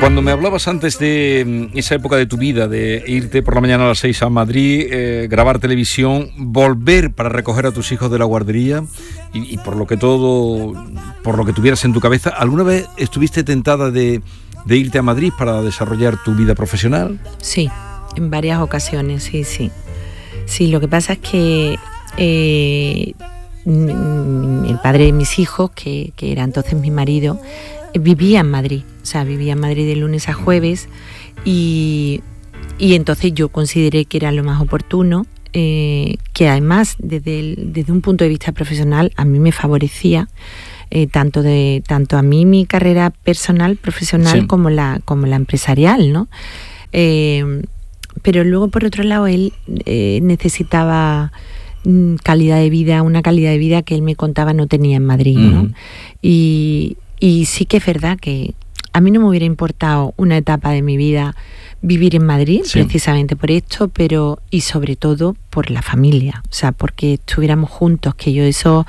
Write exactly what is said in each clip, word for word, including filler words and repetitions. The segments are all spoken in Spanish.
Cuando me hablabas antes de esa época de tu vida, de irte por la mañana a las seis a Madrid, eh, grabar televisión, volver para recoger a tus hijos de la guardería y, y por lo que todo, por lo que tuvieras en tu cabeza, ¿alguna vez estuviste tentada de, de irte a Madrid para desarrollar tu vida profesional? Sí, en varias ocasiones, sí, sí. Sí, lo que pasa es que eh, el padre de mis hijos, que, que era entonces mi marido, vivía en Madrid, o sea, vivía en Madrid de lunes a jueves y, y entonces yo consideré que era lo más oportuno, eh, que además desde, el, desde un punto de vista profesional a mí me favorecía eh, tanto de tanto a mí mi carrera personal, profesional, sí, como la como la empresarial, ¿no? Eh, pero luego por otro lado él eh, necesitaba mm, calidad de vida, una calidad de vida que él me contaba no tenía en Madrid, ¿no? Uh-huh. Y Y sí que es verdad que a mí no me hubiera importado una etapa de mi vida vivir en Madrid, sí, precisamente por esto, pero y sobre todo por la familia, o sea, porque estuviéramos juntos, que yo eso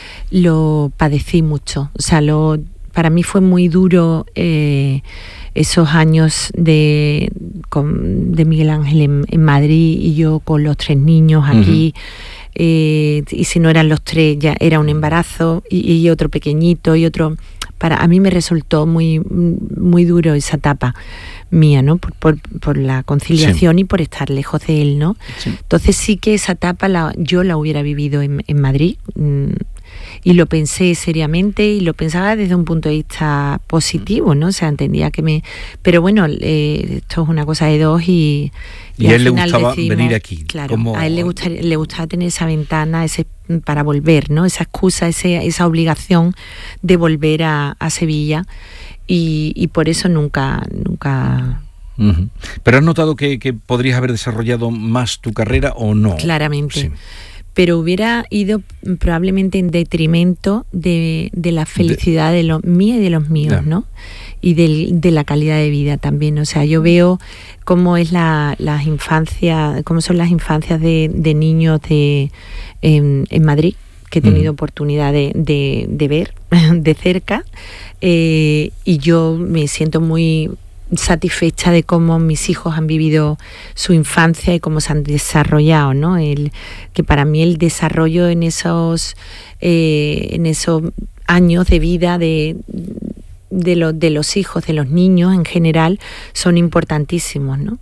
lo padecí mucho, o sea, lo para mí fue muy duro eh, esos años de, con, de Miguel Ángel en, en Madrid y yo con los tres niños aquí. Uh-huh. Eh, y si no eran los tres ya era un embarazo y, y otro pequeñito y otro. Para a mí me resultó muy muy duro esa etapa mía, ¿no? Por, por, por la conciliación, sí, y por estar lejos de él, ¿no? Sí. Entonces sí que esa etapa la, yo la hubiera vivido en, en Madrid mmm, y lo pensé seriamente y lo pensaba desde un punto de vista positivo, ¿no? O sea, entendía que me... Pero bueno, eh, esto es una cosa de dos y... Y, y a él le gustaba decidimos, venir aquí. Claro, como... a él le gustaba, le gustaba tener esa ventana ese para volver, ¿no? Esa excusa, ese, esa obligación de volver a, a Sevilla y, y por eso nunca... nunca uh-huh. ¿Pero has notado que, que podrías haber desarrollado más tu carrera o no? Claramente. Sí. Pero hubiera ido probablemente en detrimento de, de la felicidad de, de los míos y de los míos, yeah, ¿no? Y de, de la calidad de vida también. O sea, yo veo cómo es la, las infancias, cómo son las infancias de, de niños de en, en Madrid, que he tenido mm. oportunidad de, de, de ver de cerca, eh, y yo me siento muy satisfecha de cómo mis hijos han vivido su infancia y cómo se han desarrollado, ¿no? El, que para mí el desarrollo en esos eh, en esos años de vida de, de, lo, de los hijos, de los niños en general, son importantísimos, ¿no?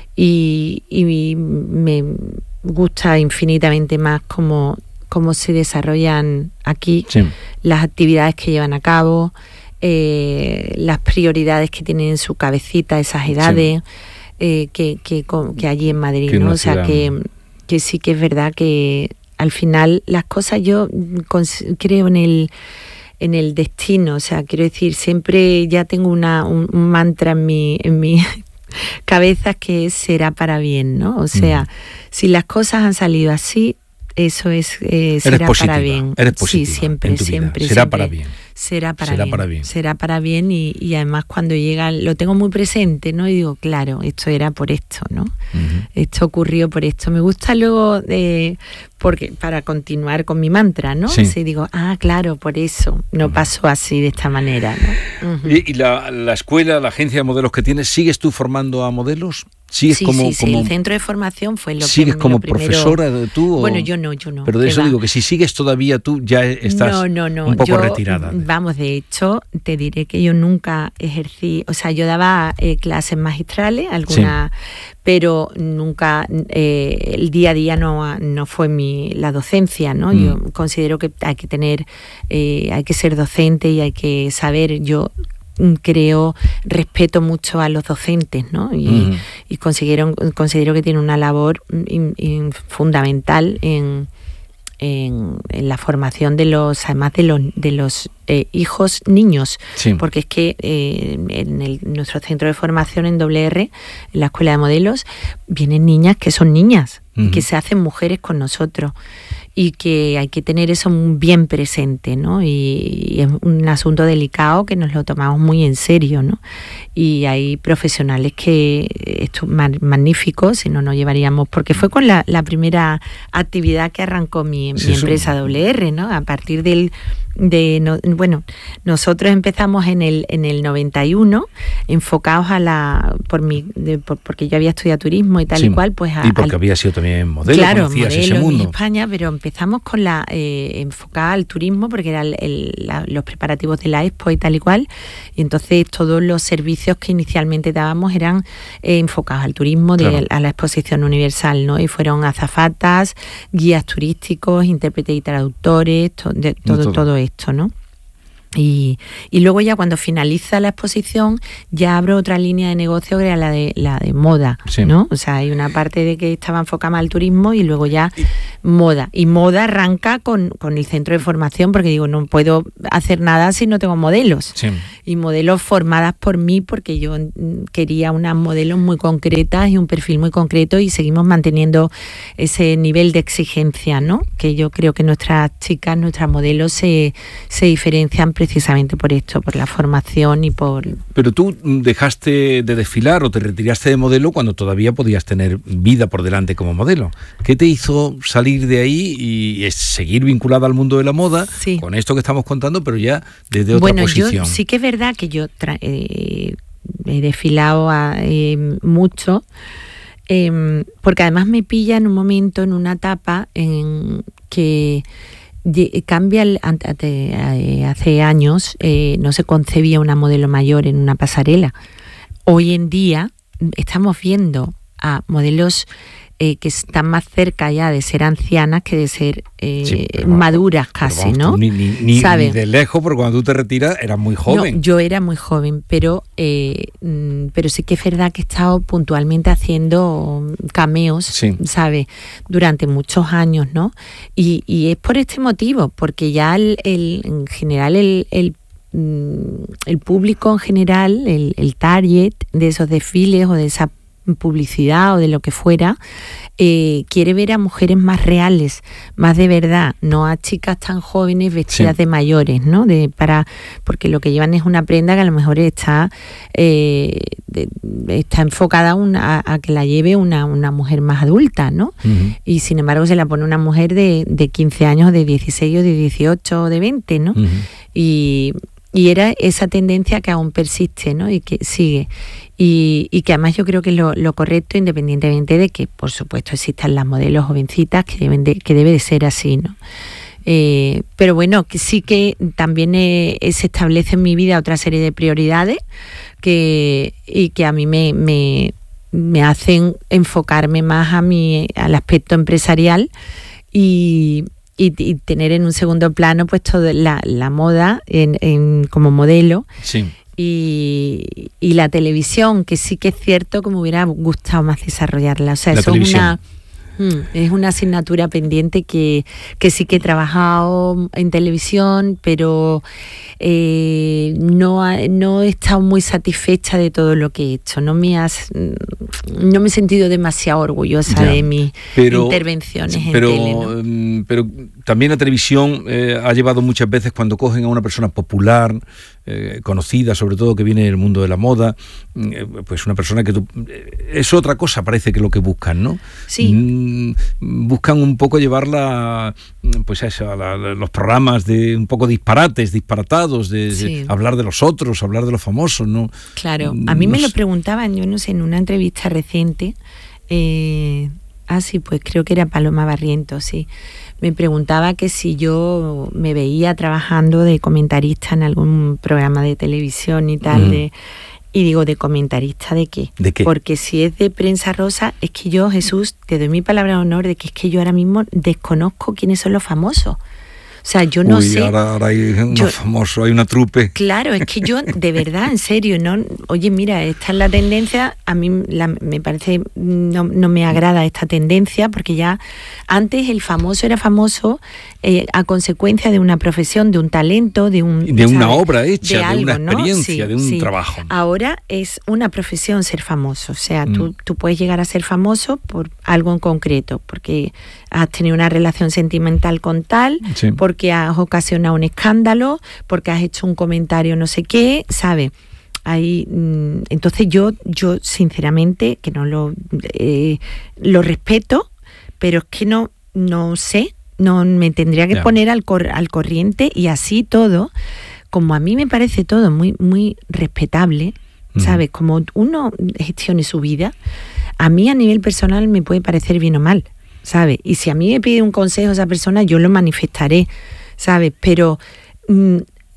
Y, y me gusta infinitamente más cómo, cómo se desarrollan aquí, sí, las actividades que llevan a cabo, Eh, las prioridades que tienen en su cabecita esas edades, sí, eh, que, que, que allí en Madrid, ¿no? O sea, que, que sí que es verdad que al final las cosas, yo creo en el en el destino, o sea, quiero decir, siempre ya tengo una un, un mantra en mi en mi cabeza que es será para bien, ¿no? O sea, mm. si las cosas han salido así, eso es eh, será positiva, para bien. Eres positiva, sí, siempre, siempre. Será siempre. para bien. Será para será bien. Para bien. Será para bien y, y además cuando llega, lo tengo muy presente, ¿no? Y digo, claro, esto era por esto, ¿no? Uh-huh. Esto ocurrió por esto. Me gusta luego, de, porque para continuar con mi mantra, ¿no? Sí. Sí, digo, ah, claro, por eso no uh-huh. pasó así, de esta manera, ¿no? Uh-huh. ¿Y, y la, la escuela, la agencia de modelos que tienes, sigues tú formando a modelos? ¿Sigues sí, como, sí, sí, como, el centro de formación fue lo que ¿Sigues como lo primero... profesora tú? O... Bueno, yo no, yo no. Pero de eso va? digo, que si sigues todavía tú ya estás no, no, no. un poco yo, retirada. Vamos, de hecho, te diré que yo nunca ejercí, o sea, yo daba eh, clases magistrales, algunas, sí, pero nunca, eh, el día a día no, no fue mi la docencia, ¿no? Mm. Yo considero que hay que tener, eh, hay que ser docente y hay que saber, yo... creo, respeto mucho a los docentes, ¿no? Y, uh-huh. y considero, considero que tienen una labor in, in, fundamental en, en, en la formación de los, además de los, de los eh, hijos niños, sí, porque es que eh, en el, nuestro centro de formación en doble erre, en la Escuela de Modelos, vienen niñas que son niñas, uh-huh. que se hacen mujeres con nosotros. Y que hay que tener eso bien presente, ¿no? Y, y es un asunto delicado que nos lo tomamos muy en serio, ¿no? Y hay profesionales que esto magníficos, si no nos llevaríamos, porque fue con la, la primera actividad que arrancó mi, sí, mi empresa doble erre, ¿no? A partir del de no, bueno, nosotros empezamos en el en el noventa y uno, enfocados a la por mi de, por, porque yo había estudiado turismo y tal sí, y cual, pues a, y porque al, había sido también modelo, claro, conocías modelo ese mundo en España, pero empezamos con la eh, enfocada al turismo porque eran el, la, los preparativos de la Expo y tal y cual, y entonces todos los servicios que inicialmente dábamos eran eh, enfocados al turismo de claro. a la exposición universal, ¿no? Y fueron azafatas, guías turísticos, intérpretes y traductores, to, de, todo, todo todo esto, ¿no? Y, y luego ya cuando finaliza la exposición ya abro otra línea de negocio que era la de la de moda, sí. ¿no? O sea, hay una parte de que estaba enfocada al turismo y luego ya y, moda. Y moda arranca con, con el centro de formación porque digo, no puedo hacer nada si no tengo modelos. Sí. Y modelos formadas por mí porque yo quería unas modelos muy concretas y un perfil muy concreto y seguimos manteniendo ese nivel de exigencia, ¿no? Que yo creo que nuestras chicas, nuestras modelos se, se diferencian precisamente por esto, por la formación y por... Pero tú dejaste de desfilar o te retiraste de modelo cuando todavía podías tener vida por delante como modelo. ¿Qué te hizo salir de ahí y seguir vinculada al mundo de la moda sí. con esto que estamos contando, pero ya desde otra bueno, posición? Yo, sí que es verdad que yo tra- eh, he desfilado a, eh, mucho, eh, porque además me pilla en un momento, en una etapa en que... Cambia el, hace años eh, no se concebía una modelo mayor en una pasarela. Hoy en día estamos viendo a modelos eh, que están más cerca ya de ser ancianas que de ser eh, sí, maduras vamos, casi, vamos, ¿no? Ni, ni, ni, ni de lejos, porque cuando tú te retiras eras muy joven. No, yo era muy joven, pero eh, pero sí que es verdad que he estado puntualmente haciendo cameos, sí. ¿sabes? Durante muchos años, ¿no? Y, y es por este motivo, porque ya el, el, en general el, el el público en general, el, el target de esos desfiles o de esa publicidad o de lo que fuera, eh, quiere ver a mujeres más reales, más de verdad, no a chicas tan jóvenes vestidas sí. de mayores, ¿no? De para porque lo que llevan es una prenda que a lo mejor está eh, de, está enfocada una, a, a que la lleve una, una mujer más adulta, ¿no? Uh-huh. Y sin embargo se la pone una mujer de, de quince años, de dieciséis o de dieciocho o de veinte, ¿no? Uh-huh. Y Y era esa tendencia que aún persiste, ¿no? Y que sigue. Y, y que además yo creo que es lo, lo correcto, independientemente de que, por supuesto, existan las modelos jovencitas, que deben de, que debe de ser así, ¿no? Eh, pero bueno, que sí que también eh, se establece en mi vida otra serie de prioridades que, y que a mí me, me, me hacen enfocarme más a mi, al aspecto empresarial y... Y, y tener en un segundo plano pues toda la, la moda en, en, como modelo sí. y, y la televisión, que sí que es cierto que me hubiera gustado más desarrollarla. O sea, la eso televisión. es una es una asignatura pendiente que, que sí que he trabajado en televisión, pero eh, no, ha, no he estado muy satisfecha de todo lo que he hecho. No me has, no me he sentido demasiado orgullosa ya, de mis pero, intervenciones pero, en tele, ¿no? Pero también la televisión eh, ha llevado muchas veces, cuando cogen a una persona popular, eh, conocida, sobre todo que viene del mundo de la moda, eh, pues una persona que tú, eh, es otra cosa, parece que lo que buscan, ¿no? Sí. Mm, buscan un poco llevarla pues a, eso, a, la, a los programas de un poco disparates, disparatados, de, sí. de hablar de los otros, hablar de los famosos, ¿no? Claro, a mí no me sé. Lo preguntaban, yo no sé, en una entrevista reciente, eh, ah sí, pues creo que era Paloma Barrientos, sí, me preguntaba que si yo me veía trabajando de comentarista en algún programa de televisión y tal, mm. de... Y digo, ¿de comentarista de qué? ¿De qué? Porque si es de prensa rosa, es que yo, Jesús, te doy mi palabra de honor de que es que yo ahora mismo desconozco quiénes son los famosos. O sea, yo no Uy, sé... ahora, ahora hay unos yo, famosos, hay una trupe. Claro, es que yo, de verdad, en serio, no. Oye, mira, esta es la tendencia, a mí la, me parece, no, no me agrada esta tendencia, porque ya antes el famoso era famoso eh, a consecuencia de una profesión, de un talento, de un... De una ¿sabes? Obra hecha, de, de algo, una experiencia, ¿no? Sí, de un sí. trabajo. Ahora es una profesión ser famoso, o sea, mm. tú, tú puedes llegar a ser famoso por algo en concreto, porque has tenido una relación sentimental con tal, sí. porque has ocasionado un escándalo, porque has hecho un comentario no sé qué, ¿sabes? Ahí, entonces yo, yo sinceramente, que no lo, eh, lo respeto, pero es que no, no sé no me tendría que Ya. poner al, cor- al corriente, y así todo, como a mí me parece todo muy, muy respetable, Ujú. ¿sabes? Como uno gestione su vida, a mí a nivel personal me puede parecer bien o mal, ¿sabes? Y si a mí me pide un consejo esa persona, yo lo manifestaré, ¿sabes? Pero mm,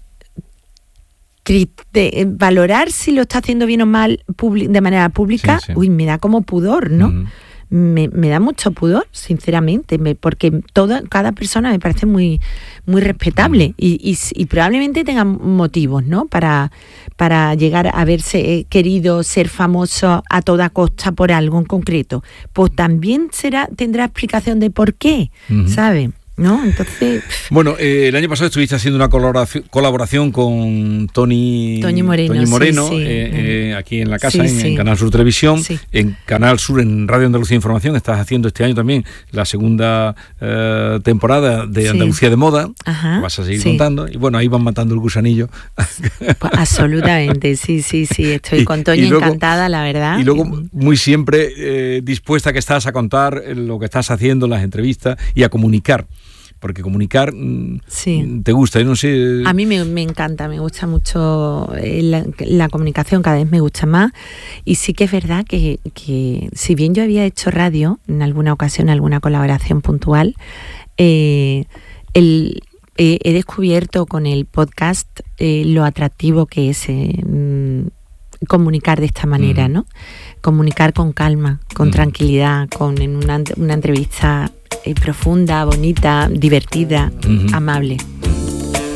cri- de- eh, valorar si lo está haciendo bien o mal publi- de manera pública, Sí, sí. uy, me da como pudor, ¿no? Ujú. Me, me da mucho pudor, sinceramente, me- porque toda, cada persona me parece muy, muy respetable, y, y, s- y probablemente tengan motivos, ¿no? Para, para llegar a verse eh, querido, ser famoso a toda costa por algo en concreto. Pues también será, tendrá explicación de por qué, Ujú. ¿sabes? ¿No? Entonces, Bueno, eh, el año pasado estuviste haciendo una colaboración, colaboración con Tony, Tony Moreno, Tony sí, Moreno, sí. eh, eh, aquí en la casa, Sí, en, sí. en Canal Sur Televisión, Sí. en Canal Sur, en Radio Andalucía Información. Estás haciendo este año también la segunda eh, temporada de Sí. Andalucía de Moda. Ajá, Vas a seguir sí. contando. Y bueno, ahí van matando el gusanillo. pues, absolutamente, sí, sí, sí. Estoy Y- con Toño y luego- encantada, la verdad. Y luego muy siempre eh, dispuesta que estás a contar eh, lo que estás haciendo, las entrevistas, y a comunicar. Porque comunicar mm, Sí. te gusta, yo no sé. A mí me, me encanta, me gusta mucho eh, la, la comunicación, cada vez me gusta más, y sí que es verdad que, que si bien yo había hecho radio en alguna ocasión, alguna colaboración puntual, eh, el, eh, he descubierto con el podcast eh, lo atractivo que es eh, mm, comunicar de esta manera, Mm. ¿no? Comunicar con calma, con Mm. tranquilidad, con en una, una entrevista eh, profunda, bonita, divertida, Ujú. amable.